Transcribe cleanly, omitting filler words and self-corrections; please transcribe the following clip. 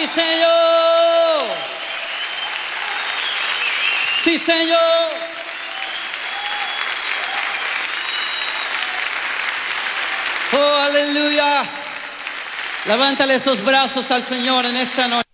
Señor. Sí, Señor. Oh, aleluya. Levántale esos brazos al Señor en esta noche.